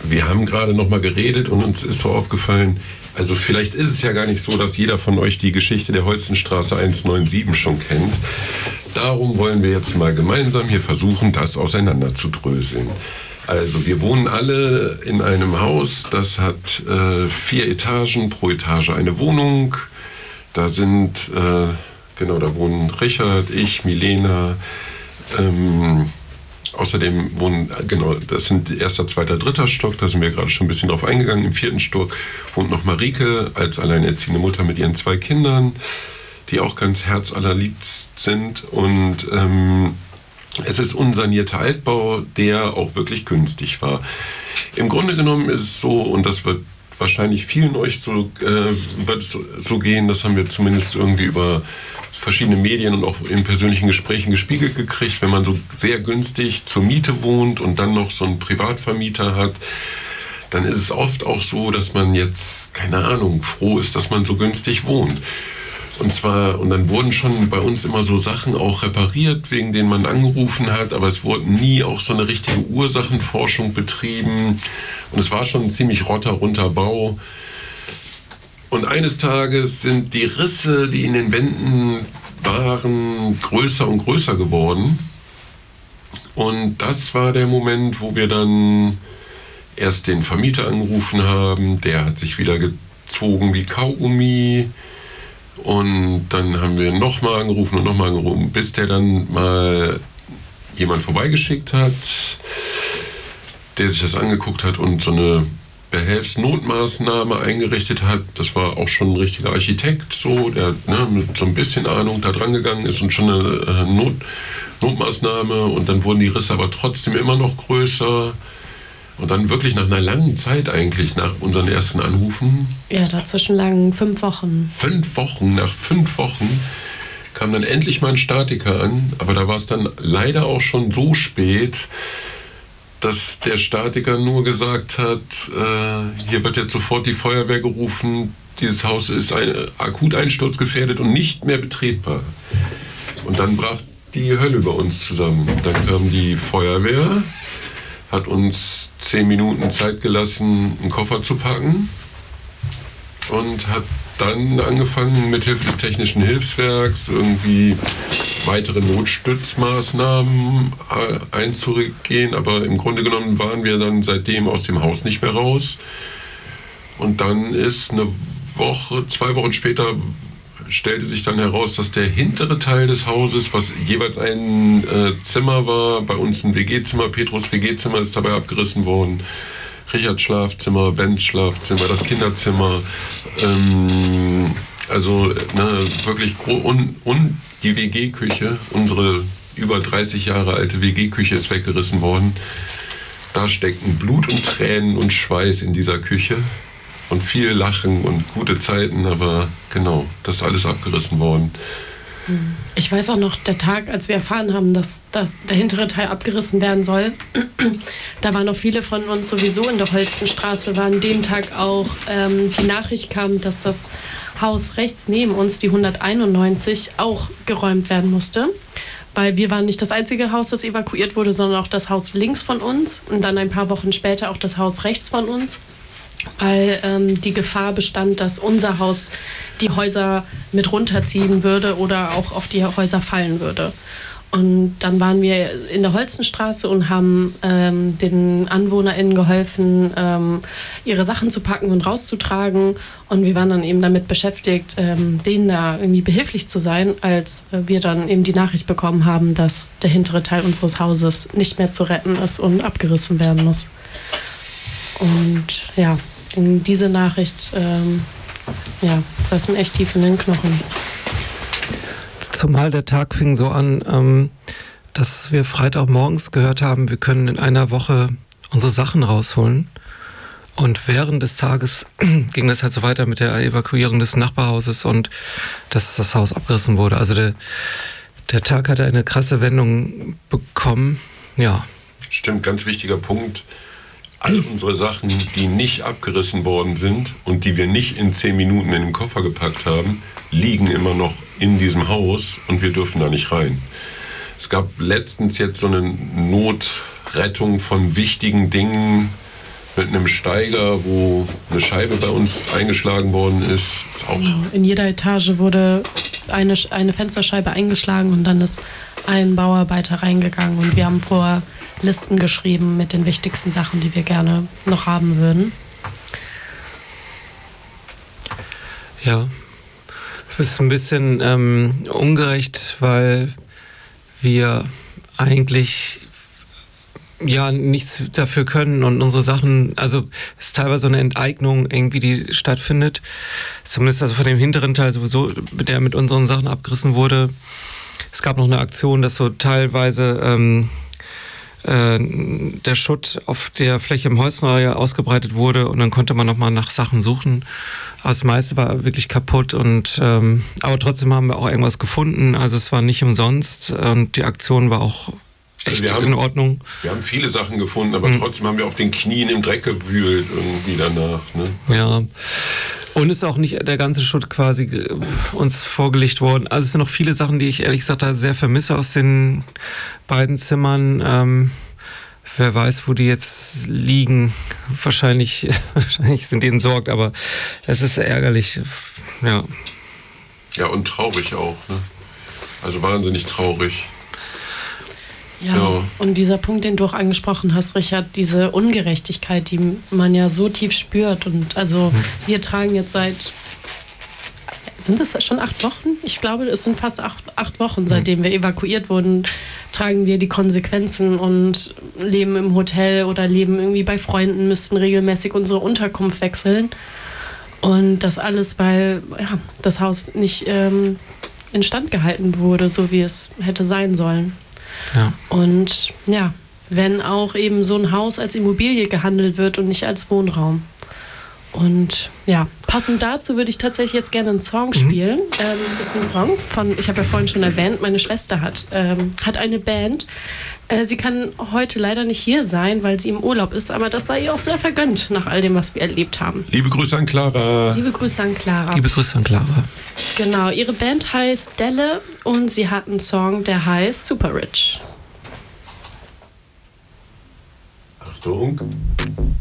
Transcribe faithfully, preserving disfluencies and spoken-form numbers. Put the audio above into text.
wir haben gerade noch mal geredet und uns ist so aufgefallen, also vielleicht ist es ja gar nicht so, dass jeder von euch die Geschichte der Holstenstraße hundertsiebenundneunzig schon kennt. Darum wollen wir jetzt mal gemeinsam hier versuchen, das auseinanderzudröseln. Also wir wohnen alle in einem Haus, das hat äh, vier Etagen, pro Etage eine Wohnung. Da sind, äh, genau, da wohnen Richard, ich, Milena, ähm, außerdem wohnen, genau, das sind erster, zweiter, dritter Stock, da sind wir gerade schon ein bisschen drauf eingegangen. Im vierten Stock wohnt noch Marike als alleinerziehende Mutter mit ihren zwei Kindern, die auch ganz herzallerliebst sind. Und ähm, es ist unsanierter Altbau, der auch wirklich günstig war. Im Grunde genommen ist es so, und das wird wahrscheinlich vielen euch so, äh, wird es so, so gehen, das haben wir zumindest irgendwie über verschiedene Medien und auch in persönlichen Gesprächen gespiegelt gekriegt, wenn man so sehr günstig zur Miete wohnt und dann noch so einen Privatvermieter hat, dann ist es oft auch so, dass man jetzt, keine Ahnung, froh ist, dass man so günstig wohnt. Und zwar, und dann wurden schon bei uns immer so Sachen auch repariert, wegen denen man angerufen hat, aber es wurde nie auch so eine richtige Ursachenforschung betrieben und es war schon ein ziemlich rotter, runter Bau. Und eines Tages sind die Risse, die in den Wänden waren, größer und größer geworden. Und das war der Moment, wo wir dann erst den Vermieter angerufen haben. Der hat sich wieder gezogen wie Kaugummi. Und dann haben wir nochmal angerufen und nochmal angerufen, bis der dann mal jemand vorbeigeschickt hat, der sich das angeguckt hat und so eine Behelfsnotmaßnahme eingerichtet hat. Das war auch schon ein richtiger Architekt, so, der ne, mit so ein bisschen Ahnung da dran gegangen ist und schon eine äh, Not, Notmaßnahme. Und dann wurden die Risse aber trotzdem immer noch größer. Und dann wirklich nach einer langen Zeit eigentlich, nach unseren ersten Anrufen. Ja, dazwischen lagen fünf Wochen. Fünf Wochen, nach fünf Wochen kam dann endlich mal ein Statiker an. Aber da war es dann leider auch schon so spät, dass der Statiker nur gesagt hat, äh, hier wird jetzt sofort die Feuerwehr gerufen, dieses Haus ist ein, akut einsturzgefährdet und nicht mehr betretbar. Und dann brach die Hölle bei uns zusammen. Dann kam die Feuerwehr, hat uns zehn Minuten Zeit gelassen, einen Koffer zu packen und hat dann angefangen, mit Hilfe des Technischen Hilfswerks irgendwie weitere Notstützmaßnahmen einzugehen. Aber im Grunde genommen waren wir dann seitdem aus dem Haus nicht mehr raus. Und dann ist eine Woche, zwei Wochen später stellte sich dann heraus, dass der hintere Teil des Hauses, was jeweils ein äh, Zimmer war, bei uns ein W G-Zimmer, Petrus W G-Zimmer ist dabei abgerissen worden, Richards Schlafzimmer, Bens Schlafzimmer, das Kinderzimmer, ähm, also ne, wirklich gro- und, und die W G-Küche, unsere über dreißig Jahre alte W G-Küche ist weggerissen worden. Da steckten Blut und Tränen und Schweiß in dieser Küche. Und viel Lachen und gute Zeiten, aber genau, das ist alles abgerissen worden. Ich weiß auch noch, der Tag, als wir erfahren haben, dass, dass der hintere Teil abgerissen werden soll, da waren noch viele von uns sowieso in der Holstenstraße, war an dem Tag auch ähm, die Nachricht kam, dass das Haus rechts neben uns, die hunderteinundneunzig, auch geräumt werden musste. Weil wir waren nicht das einzige Haus, das evakuiert wurde, sondern auch das Haus links von uns und dann ein paar Wochen später auch das Haus rechts von uns. Weil ähm, die Gefahr bestand, dass unser Haus die Häuser mit runterziehen würde oder auch auf die Häuser fallen würde. Und dann waren wir in der Holstenstraße und haben ähm, den AnwohnerInnen geholfen, ähm, ihre Sachen zu packen und rauszutragen. Und wir waren dann eben damit beschäftigt, ähm, denen da irgendwie behilflich zu sein, als wir dann eben die Nachricht bekommen haben, dass der hintere Teil unseres Hauses nicht mehr zu retten ist und abgerissen werden muss. Und ja, diese Nachricht, ähm, ja, das ist mir echt tief in den Knochen. Zumal der Tag fing so an, ähm, dass wir Freitagmorgens gehört haben, wir können in einer Woche unsere Sachen rausholen. Und während des Tages ging das halt so weiter mit der Evakuierung des Nachbarhauses und dass das Haus abgerissen wurde. Also der, der Tag hatte eine krasse Wendung bekommen, ja. Stimmt, ganz wichtiger Punkt. All unsere Sachen, die nicht abgerissen worden sind und die wir nicht in zehn Minuten in den Koffer gepackt haben, liegen immer noch in diesem Haus und wir dürfen da nicht rein. Es gab letztens jetzt so eine Notrettung von wichtigen Dingen, mit einem Steiger, wo eine Scheibe bei uns eingeschlagen worden ist. Ist auch in jeder Etage wurde eine, eine Fensterscheibe eingeschlagen und dann ist ein Bauarbeiter reingegangen und wir haben vorher Listen geschrieben mit den wichtigsten Sachen, die wir gerne noch haben würden. Ja, das ist ein bisschen ähm, ungerecht, weil wir eigentlich ja nichts dafür können und unsere Sachen, also es ist teilweise eine Enteignung irgendwie, die stattfindet, zumindest also von dem hinteren Teil sowieso, der mit unseren Sachen abgerissen wurde. Es gab noch eine Aktion, dass so teilweise ähm, äh, der Schutt auf der Fläche im Holzenreihe ausgebreitet wurde und dann konnte man nochmal nach Sachen suchen. Aber das meiste war wirklich kaputt und ähm, aber trotzdem haben wir auch irgendwas gefunden, also es war nicht umsonst und die Aktion war auch echt also wir haben, in Ordnung. Wir haben viele Sachen gefunden, aber mhm. trotzdem haben wir auf den Knien im Dreck gewühlt irgendwie danach. Ne? Ja. Und ist auch nicht der ganze Schutt quasi uns vorgelegt worden. Also es sind noch viele Sachen, die ich ehrlich gesagt sehr vermisse aus den beiden Zimmern. Ähm, wer weiß, wo die jetzt liegen. Wahrscheinlich, wahrscheinlich sind die entsorgt, aber es ist ärgerlich. Ja. Ja, und traurig auch. Ne? Also wahnsinnig traurig. Ja, ja, und dieser Punkt, den du auch angesprochen hast, Richard, diese Ungerechtigkeit, die man ja so tief spürt. Und also hm. wir tragen jetzt seit, sind es schon acht Wochen? Ich glaube, es sind fast acht, acht Wochen, seitdem hm. wir evakuiert wurden, tragen wir die Konsequenzen und leben im Hotel oder leben irgendwie bei Freunden, müssten regelmäßig unsere Unterkunft wechseln. Und das alles, weil ja, das Haus nicht ähm, instand gehalten wurde, so wie es hätte sein sollen. Ja. Und ja, wenn auch eben so ein Haus als Immobilie gehandelt wird und nicht als Wohnraum. Und ja, passend dazu würde ich tatsächlich jetzt gerne einen Song spielen. Mhm. Ähm, das ist ein Song von, ich habe ja vorhin schon erwähnt, meine Schwester hat, ähm, hat eine Band. Äh, sie kann heute leider nicht hier sein, weil sie im Urlaub ist, aber das sei ihr auch sehr vergönnt nach all dem, was wir erlebt haben. Liebe Grüße an Clara. Liebe Grüße an Clara. Liebe Grüße an Clara. Genau, ihre Band heißt Delle und sie hat einen Song, der heißt Super Rich. Achtung.